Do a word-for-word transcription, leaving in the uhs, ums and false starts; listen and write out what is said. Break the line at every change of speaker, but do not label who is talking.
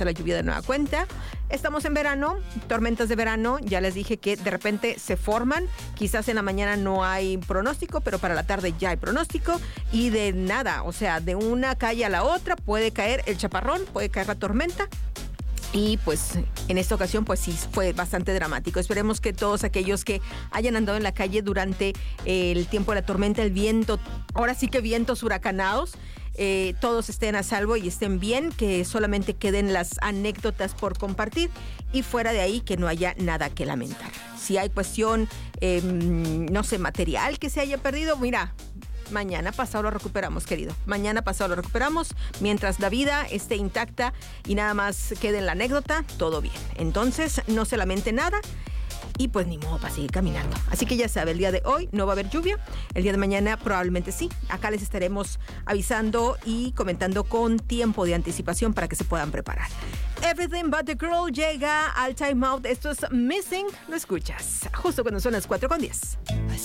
regresa la lluvia de nueva cuenta. Estamos en verano, tormentas de verano. Ya les dije que de repente se forman. Quizás en la mañana no hay pronóstico, pero para la tarde ya hay pronóstico. Y de nada, o sea, de una calle a la otra puede caer el chaparrón, puede caer la tormenta. Y pues en esta ocasión pues sí fue bastante dramático. Esperemos que todos aquellos que hayan andado en la calle durante el tiempo de la tormenta, el viento, ahora sí que vientos huracanados, eh, todos estén a salvo y estén bien, que solamente queden las anécdotas por compartir y fuera de ahí que no haya nada que lamentar. Si hay cuestión, eh, no sé, material que se haya perdido, mira, mañana pasado lo recuperamos, querido. Mañana pasado lo recuperamos. Mientras la vida esté intacta y nada más quede en la anécdota, todo bien. Entonces, no se lamente nada y pues ni modo para seguir caminando. Así que ya sabe, el día de hoy no va a haber lluvia. El día de mañana probablemente sí. Acá les estaremos avisando y comentando con tiempo de anticipación para que se puedan preparar. Everything But The Girl llega al Time Out. Esto es Missing. Lo escuchas justo cuando son las cuatro con diez.